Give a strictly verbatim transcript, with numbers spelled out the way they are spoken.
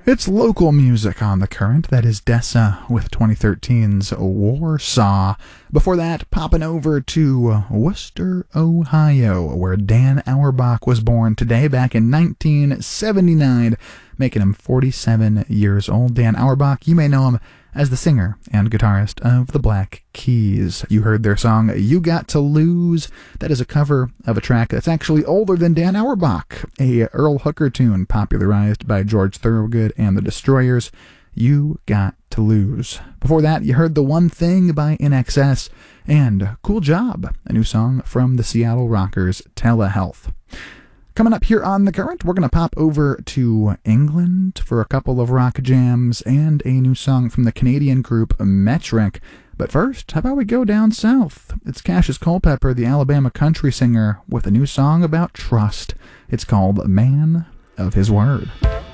It's local music on the current. That is Dessa with twenty thirteen's Warsaw. Before that, popping over to Worcester, Ohio, where Dan Auerbach was born today back in nineteen seventy-nine, making him forty-seven years old. Dan Auerbach, you may know him as the singer and guitarist of the Black Keys. You heard their song, You Got to Lose. That is a cover of a track that's actually older than Dan Auerbach, a Earl Hooker tune popularized by George Thorogood and the Destroyers. You Got to Lose. Before that, you heard The One Thing by I N X S and Cool Job, a new song from the Seattle Rockers, Telehealth. Coming up here on The Current, we're going to pop over to England for a couple of rock jams and a new song from the Canadian group Metric. But first, how about we go down south? It's Cassius Culpepper, the Alabama country singer, with a new song about trust. It's called Man of His Word.